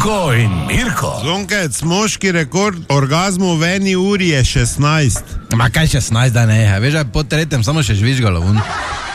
Roko in Mirko. Zonkec, moški rekord orgazmu v eni uri je 16. Ma kaj 16, da ne, veš, po tretjem samo še žvižgalo.